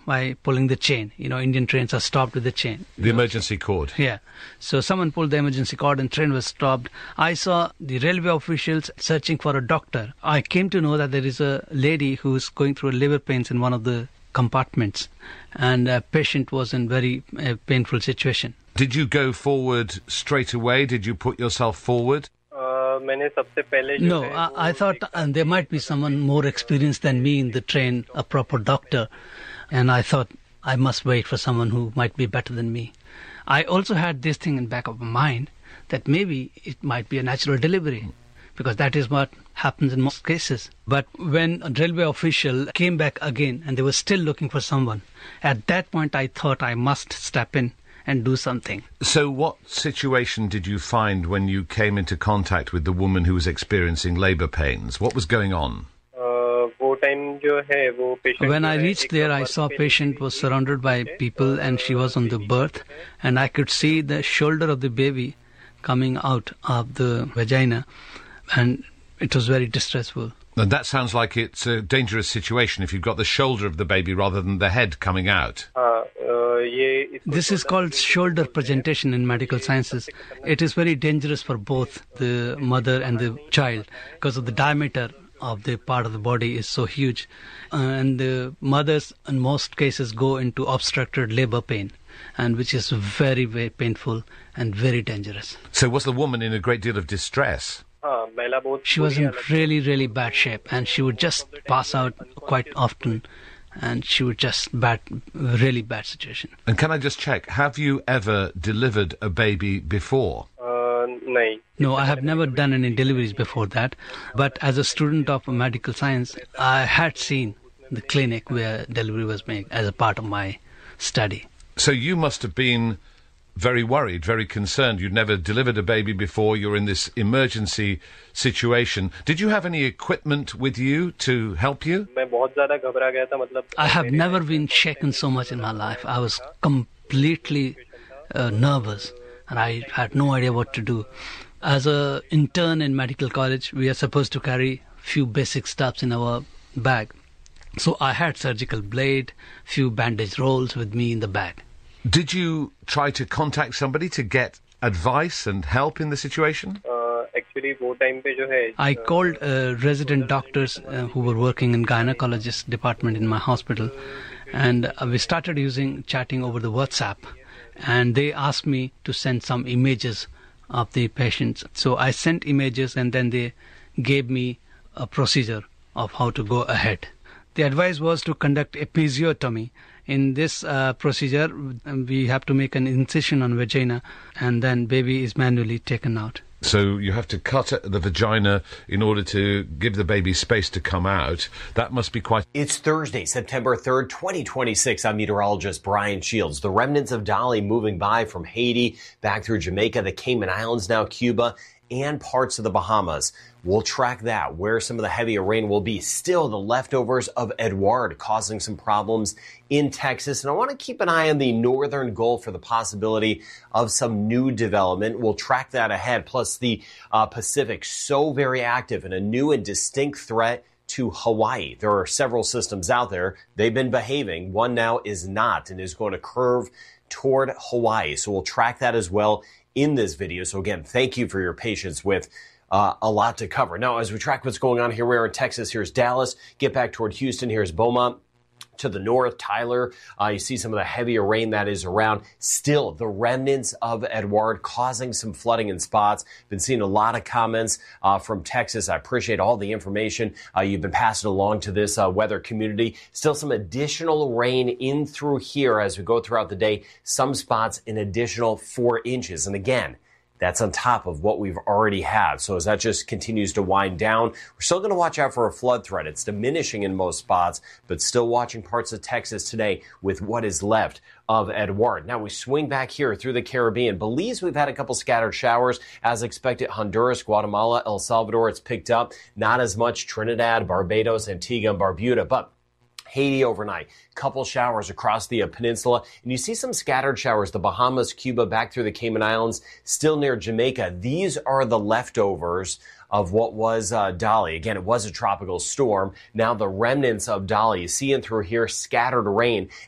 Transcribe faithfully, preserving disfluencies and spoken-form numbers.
by pulling the chain. You know, Indian trains are stopped with the chain. The emergency cord. Yeah. So someone pulled the emergency cord and train was stopped. I saw the railway officials searching for a doctor. I came to know that there is a lady who's going through labor pains in one of the compartments, and a patient was in very uh, painful situation. Did you go forward straight away? Did you put yourself forward? No, I, I thought uh, there might be someone more experienced than me in the train, a proper doctor, and I thought I must wait for someone who might be better than me. I also had this thing in the back of my mind that maybe it might be a natural delivery, because that is what happens in most cases. But when a railway official came back again and they were still looking for someone, at that point I thought I must step in and do something. So what situation did you find when you came into contact with the woman who was experiencing labour pains? What was going on? When I reached there, I saw a patient was surrounded by people and she was on the berth, and I could see the shoulder of the baby coming out of the vagina, and it was very distressful. And that sounds like it's a dangerous situation if you've got the shoulder of the baby rather than the head coming out. This is called shoulder presentation in medical sciences. It is very dangerous for both the mother and the child because of the diameter of the part of the body is so huge. Uh, and the mothers in most cases go into obstructed labor pain, and which is very, very painful and very dangerous. So was the woman in a great deal of distress? She was in really, really bad shape, and she would just pass out quite often, and she would just bad, really bad situation. And can I just check, have you ever delivered a baby before? Uh, no. No, I have never done any deliveries before that, but as a student of medical science, I had seen the clinic where delivery was made as a part of my study. So you must have been very worried, very concerned. You'd never delivered a baby before. You're in this emergency situation. Did you have any equipment with you to help you? I have never been shaken so much in my life. I was completely uh, nervous, and I had no idea what to do. As an intern in medical college, we are supposed to carry few basic stuffs in our bag. So I had surgical blade, few bandage rolls with me in the bag. Did you try to contact somebody to get advice and help in the situation? Uh, actually, wo time pe jo hai, I called uh, resident doctors uh, who were working in gynecologist department in my hospital, and uh, we started using chatting over the WhatsApp, and they asked me to send some images of the patients. So I sent images, and then they gave me a procedure of how to go ahead. The advice was to conduct episiotomy. In this uh, procedure, we have to make an incision on vagina, and then baby is manually taken out. So you have to cut the vagina in order to give the baby space to come out. That must be quite... It's Thursday, September third, twenty twenty-six. I'm meteorologist Brian Shields. The remnants of Dolly moving by from Haiti, back through Jamaica, the Cayman Islands, now Cuba, and parts of the Bahamas. We'll track that, where some of the heavier rain will be. Still, the leftovers of Edouard causing some problems in Texas. And I want to keep an eye on the northern Gulf for the possibility of some new development. We'll track that ahead. Plus, the uh, Pacific, so very active and a new and distinct threat to Hawaii. There are several systems out there. They've been behaving. One now is not and is going to curve toward Hawaii. So we'll track that as well in this video. So again, thank you for your patience with uh, a lot to cover. Now, as we track what's going on here, we're in Texas. Here's Dallas. Get back toward Houston. Here's Beaumont. To the north, Tyler, uh, you see some of the heavier rain that is around. Still, the remnants of Edouard causing some flooding in spots. Been seeing a lot of comments uh, from Texas. I appreciate all the information uh, you've been passing along to this uh, weather community. Still some additional rain in through here as we go throughout the day. Some spots an additional four inches. And again, that's on top of what we've already had. So as that just continues to wind down, we're still going to watch out for a flood threat. It's diminishing in most spots, but still watching parts of Texas today with what is left of Edouard. Now we swing back here through the Caribbean. Belize, we've had a couple scattered showers as expected. Honduras, Guatemala, El Salvador, it's picked up. Not as much Trinidad, Barbados, Antigua, and Barbuda, but Haiti overnight, couple showers across the uh, peninsula, and you see some scattered showers, the Bahamas, Cuba, back through the Cayman Islands, still near Jamaica. These are the leftovers of what was uh, Dolly. Again, it was a tropical storm. Now the remnants of Dolly, you see in through here, scattered rain